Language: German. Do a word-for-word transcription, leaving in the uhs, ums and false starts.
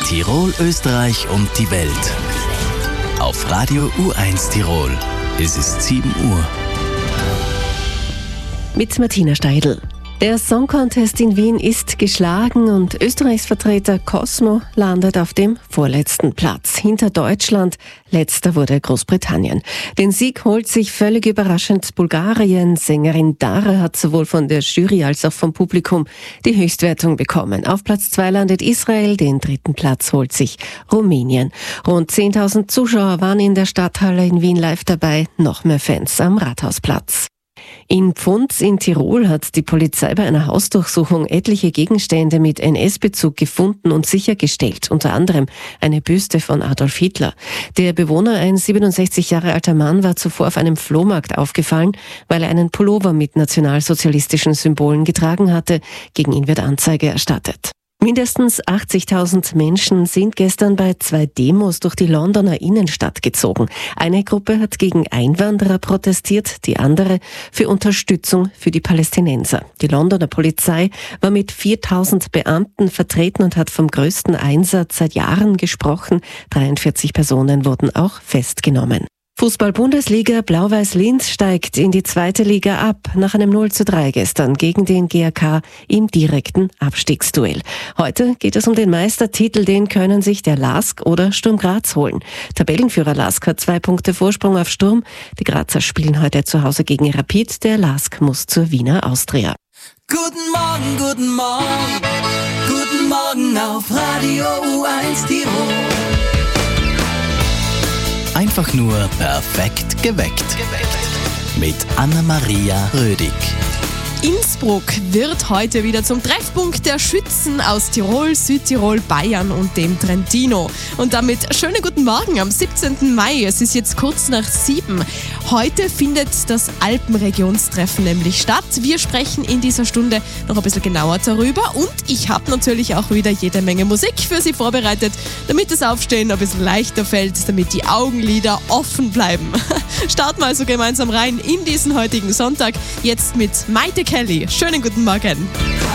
Tirol, Österreich und die Welt. Auf Radio U eins Tirol. Es ist sieben Uhr. Mit Martina Steidl. Der Song Contest in Wien ist geschlagen und Österreichs Vertreter Cosmo landet auf dem vorletzten Platz. Hinter Deutschland, letzter wurde Großbritannien. Den Sieg holt sich völlig überraschend Bulgarien. Sängerin Dara hat sowohl von der Jury als auch vom Publikum die Höchstwertung bekommen. Auf Platz zwei landet Israel, den dritten Platz holt sich Rumänien. Rund zehntausend Zuschauer waren in der Stadthalle in Wien live dabei, noch mehr Fans am Rathausplatz. In Pfunds in Tirol hat die Polizei bei einer Hausdurchsuchung etliche Gegenstände mit N S-Bezug gefunden und sichergestellt, unter anderem eine Büste von Adolf Hitler. Der Bewohner, ein siebenundsechzig Jahre alter Mann, war zuvor auf einem Flohmarkt aufgefallen, weil er einen Pullover mit nationalsozialistischen Symbolen getragen hatte. Gegen ihn wird Anzeige erstattet. Mindestens achtzigtausend Menschen sind gestern bei zwei Demos durch die Londoner Innenstadt gezogen. Eine Gruppe hat gegen Einwanderer protestiert, die andere für Unterstützung für die Palästinenser. Die Londoner Polizei war mit viertausend Beamten vertreten und hat vom größten Einsatz seit Jahren gesprochen. dreiundvierzig Personen wurden auch festgenommen. Fußball-Bundesliga Blau-Weiß Linz steigt in die zweite Liga ab, nach einem null zu drei gestern gegen den G A K im direkten Abstiegsduell. Heute geht es um den Meistertitel, den können sich der LASK oder Sturm Graz holen. Tabellenführer LASK hat zwei Punkte Vorsprung auf Sturm. Die Grazer spielen heute zu Hause gegen Rapid, der LASK muss zur Wiener Austria. Guten Morgen, guten Morgen, guten Morgen auf Radio U eins Tirol. Einfach nur perfekt geweckt. Mit Anna-Maria Rödig. Innsbruck wird heute wieder zum Treffpunkt der Schützen aus Tirol, Südtirol, Bayern und dem Trentino. Und damit schönen guten Morgen am siebzehnten Mai. Es ist jetzt kurz nach sieben. Heute findet das Alpenregionstreffen nämlich statt. Wir sprechen in dieser Stunde noch ein bisschen genauer darüber. Und ich habe natürlich auch wieder jede Menge Musik für Sie vorbereitet, damit das Aufstehen ein bisschen leichter fällt, damit die Augenlider offen bleiben. Starten wir also gemeinsam rein in diesen heutigen Sonntag. Jetzt mit Maite Kelly. Schönen guten Morgen.